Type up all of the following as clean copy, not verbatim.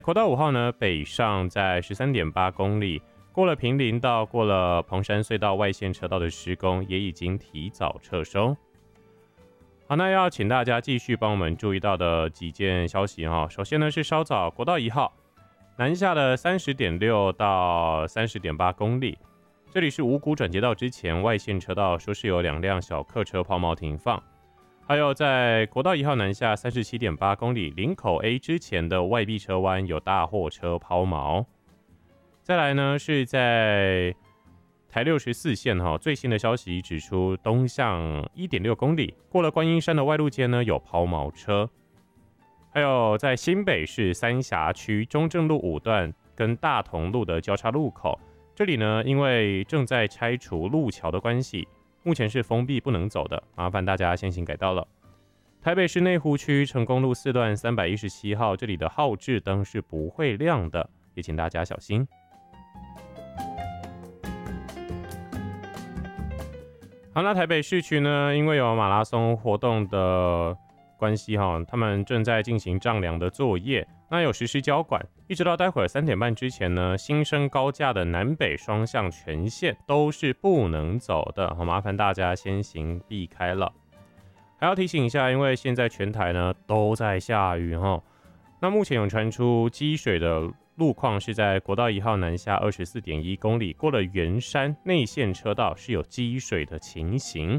国道5号呢，北上在 13.8 公里，过了坪林道，过了彭山隧道外线车道的施工也已经提早撤收。好，那要请大家继续帮我们注意到的几件消息哈。首先呢是稍早国道1号南下的 30.6 到 30.8 公里，这里是五股转接道之前外线车道，说是有2辆小客车抛锚停放。还有在国道1号南下 37.8 公里林口 A 之前的外壁车弯有大货车抛锚。再来呢是在台64线最新的消息指出，东向 1.6 公里过了观音山的外路街呢有抛锚车。还有在新北市三峡区中正路5段跟大同路的交叉路口，这里呢因为正在拆除路桥的关系，目前是封闭不能走的，麻烦大家先行改道了。台北市内湖区成功路4段317号，这里的号志灯是不会亮的，也请大家小心。好，那台北市区呢，因为有马拉松活动的关系他们正在进行丈量的作业，那有实施交管，一直到待会儿3点半之前呢，新生高架的南北双向全线都是不能走的，好，麻烦大家先行避开了。还要提醒一下，因为现在全台呢都在下雨那目前有传出积水的路况是在国道1号南下 24.1 公里，过了圆山内线车道是有积水的情形。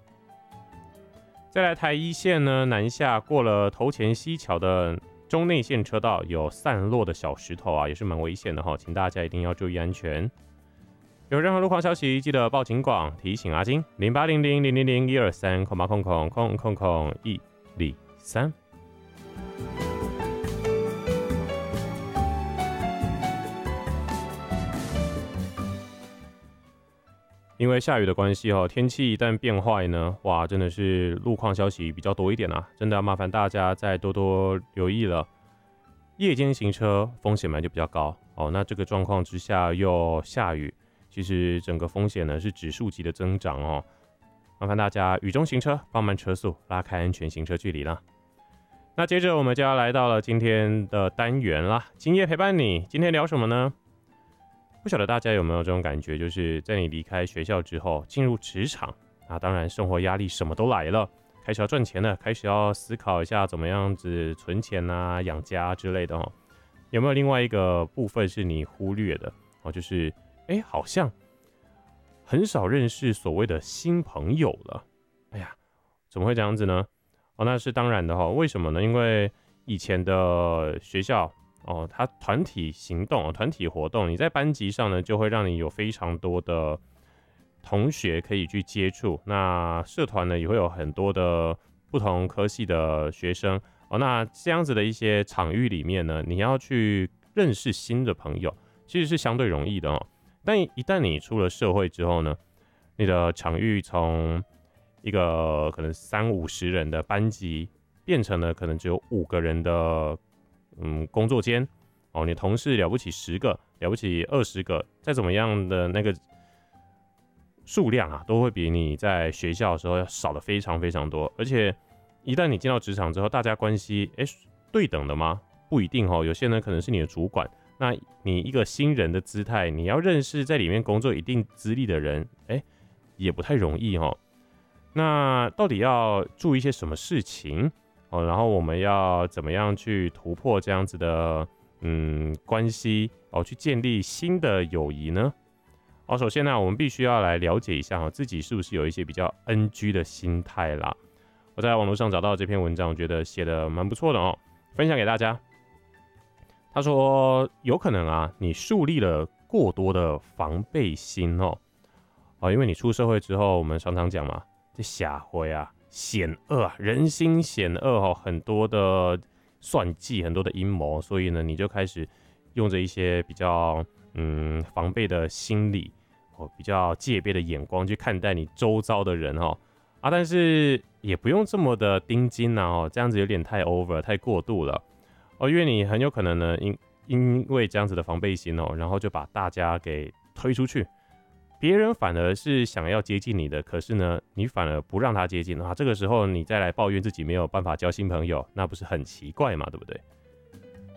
再来台1线呢，南下过了头前溪桥的中内线车道有散落的小石头也是蛮危险的请大家一定要注意安全。有任何路况消息记得报警广，提醒阿金0800-000-123-000-123。因为下雨的关系天气一旦变坏呢，哇，真的是路况消息比较多一点真的要麻烦大家再多多留意了。夜间行车风险本来就比较高那这个状况之下又下雨，其实整个风险呢是指数级的增长麻烦大家雨中行车，放慢车速，拉开安全行车距离啦。那接着我们就要来到了今天的单元啦，今夜陪伴你。今天聊什么呢？不晓得大家有没有这种感觉，就是在你离开学校之后进入职场当然生活压力什么都来了，开始要赚钱了，开始要思考一下怎么样子存钱养家之类的有没有另外一个部分是你忽略的就是好像很少认识所谓的新朋友了。哎呀，怎么会这样子呢？那是当然的为什么呢？因为以前的学校它团体行动团体活动，你在班级上呢就会让你有非常多的同学可以去接触，那社团呢也会有很多的不同科系的学生那这样子的一些场域里面呢，你要去认识新的朋友其实是相对容易的但一旦你出了社会之后呢，你的场域从一个可能30-50人的班级变成了可能只有5个人的工作间你同事了不起10个，了不起20个，再怎么样的那个数量都会比你在学校的时候要少的非常非常多。而且一旦你进到职场之后，大家关系对等的吗？不一定有些人可能是你的主管，那你一个新人的姿态，你要认识在里面工作一定资历的人也不太容易那到底要注意一些什么事情然后我们要怎么样去突破这样子的关系去建立新的友谊呢？首先呢，我们必须要来了解一下自己是不是有一些比较 NG 的心态啦。我在网络上找到这篇文章，我觉得写的蛮不错的分享给大家。他说有可能你树立了过多的防备心因为你出社会之后，我们常常讲嘛，这社会险恶人心险恶很多的算计，很多的阴谋，所以呢，你就开始用着一些比较防备的心理比较戒备的眼光去看待你周遭的人但是也不用这么的盯紧这样子有点太 over 太过度了因为你很有可能呢因为这样子的防备心然后就把大家给推出去，别人反而是想要接近你的，可是呢你反而不让他接近这个时候你再来抱怨自己没有办法交新朋友，那不是很奇怪嘛，对不对？